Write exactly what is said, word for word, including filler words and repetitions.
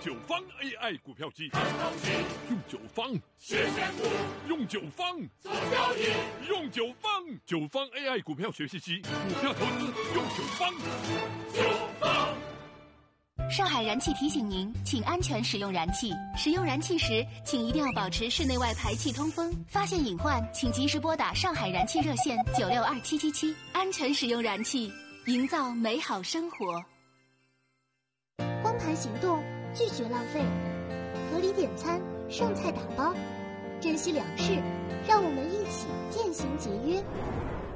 九方 A I 股票机， 看东西， 用九方学选股， 用九方做交易， 用九方九方 A I 股票学习机，股票投资用九方。 九方。 上海燃气提醒您，请安全使用燃气。使用燃气时，请一定要保持室内外排气通风。发现隐患，请及时拨打上海燃气热线九六二七七七，安全使用燃气，营造美好生活。 光盘行动，拒绝浪费，合理点餐，剩菜打包，珍惜粮食，让我们一起渐行节约。